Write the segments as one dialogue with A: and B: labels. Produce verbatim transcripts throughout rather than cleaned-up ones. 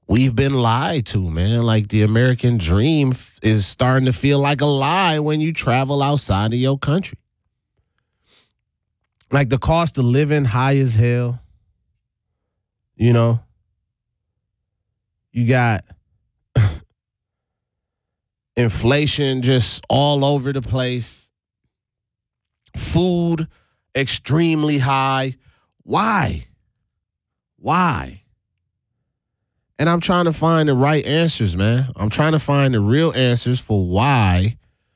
A: we've been lied to, man. Like the American dream f- is starting to feel like a lie when you travel outside of your country. Like the cost of living high as hell. You know, you got inflation just all over the place. Food extremely high. Why? Why? And I'm trying to find the right answers, man. I'm trying to find the real answers for why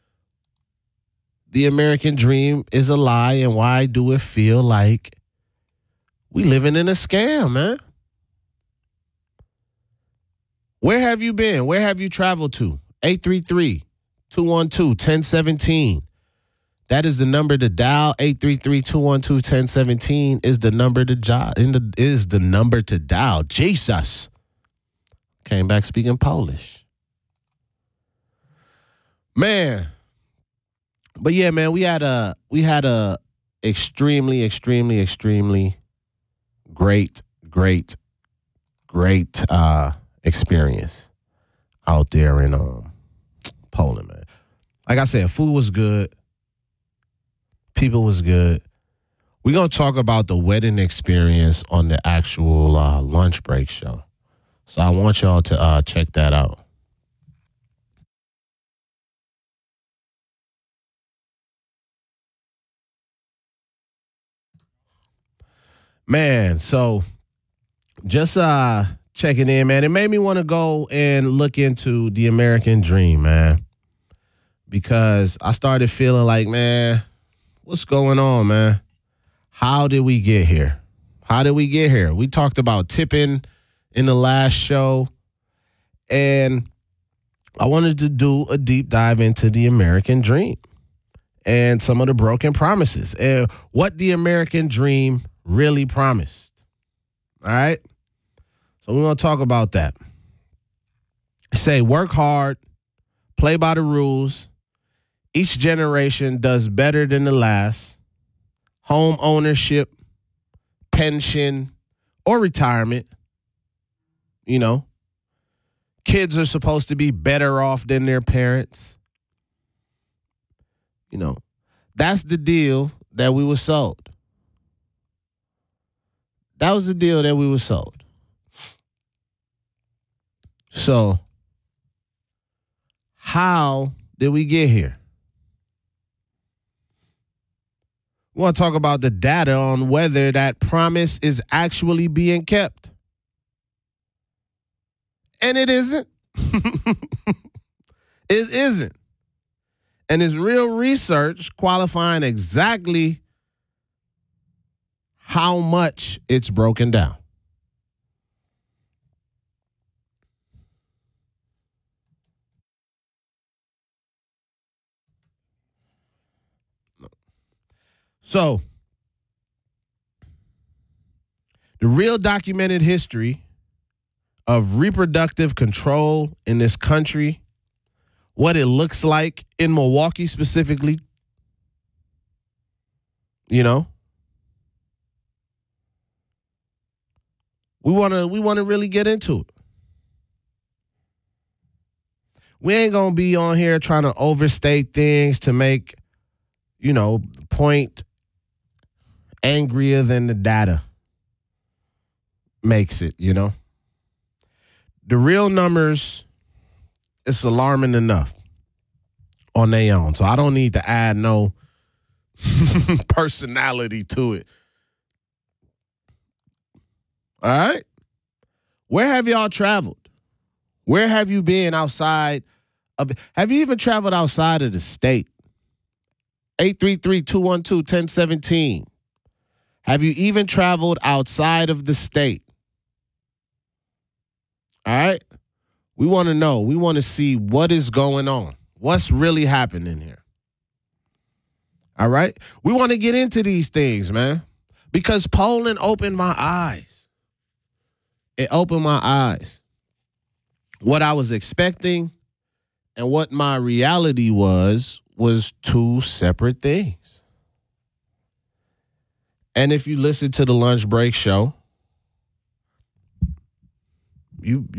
A: the American dream is a lie and why do it feel like we living in a scam, man? Where have you been? Where have you traveled to? eight three three, two one two, one zero one seven. That is the number to dial. eight three three, two one two, one zero one seven is the number to dial. Is the number to dial. Jesus. Came back speaking Polish. Man. But yeah, man, we had a we had a extremely, extremely, extremely great, great, great uh, experience out there in um, Poland, man. Like I said, food was good. People was good. We're going to talk about the wedding experience on the actual uh, lunch break show. So I want y'all to uh, check that out. Man, so just uh, checking in, man. It made me want to go and look into the American dream, man. Because I started feeling like, man, what's going on, man? How did we get here? How did we get here? We talked about tipping in the last show. And I wanted to do a deep dive into the American dream and some of the broken promises and what the American dream really promised. All right? So we're going to talk about that. Say, work hard, play by the rules. Each generation does better than the last. Home ownership, pension, or retirement. You know, kids are supposed to be better off than their parents. You know, that's the deal that we were sold. That was the deal that we were sold. So, how did we get here? We want to talk about the data on whether that promise is actually being kept. And it isn't. It isn't. And it's real research qualifying exactly how much it's broken down. So, the real documented history of reproductive control in this country, what it looks like in Milwaukee specifically, you know, we want to we want to really get into it. We ain't going to be on here trying to overstate things to make, you know, point angrier than the data makes it, you know. The real numbers, it's alarming enough on their own. So I don't need to add no personality to it. All right? Where have y'all traveled? Where have you been outside of, have you even traveled outside of the state? eight three three, two one two, one zero one seven. Have you even traveled outside of the state? All right? We want to know. We want to see what is going on. What's really happening here? All right? We want to get into these things, man, because Poland opened my eyes. It opened my eyes. What I was expecting and what my reality was, was two separate things. And if you listen to the lunch break show, you